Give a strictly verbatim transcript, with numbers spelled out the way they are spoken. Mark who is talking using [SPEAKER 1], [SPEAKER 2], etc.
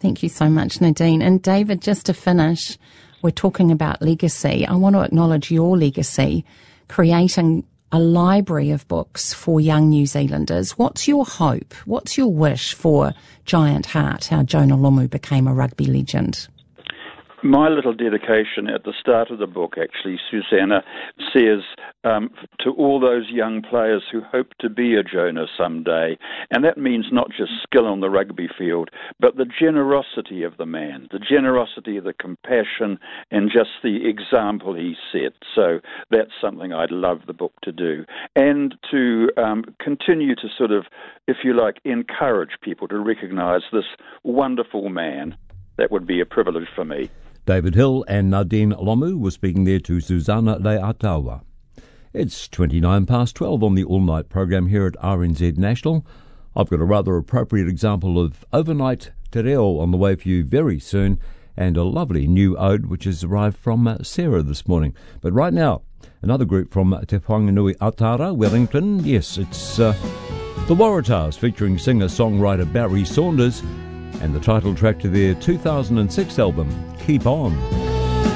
[SPEAKER 1] Thank you so much, Nadine. And David, just to finish, we're talking about legacy. I want to acknowledge your legacy, creating a library of books for young New Zealanders. What's your hope? What's your wish for Giant Heart, how Jonah Lomu became a rugby legend?
[SPEAKER 2] My little dedication at the start of the book, actually, Susanna, says um, to all those young players who hope to be a Jonah someday, and that means not just skill on the rugby field, but the generosity of the man, the generosity, the compassion, and just the example he set. So that's something I'd love the book to do. And to um, continue to sort of, if you like, encourage people to recognise this wonderful man. That would be a privilege for me.
[SPEAKER 3] David Hill and Nadine Lomu were speaking there to Susanna Leatawa. It's twenty-nine past twelve on the all-night program here at R N Z National. I've got a rather appropriate example of overnight te reo on the way for you very soon, and a lovely new ode which has arrived from uh, Sarah this morning. But right now, another group from Te Whanganui Atara, Wellington. Yes, it's uh, the Waratahs featuring singer-songwriter Barry Saunders, and the title track to their two thousand six album, Keep On.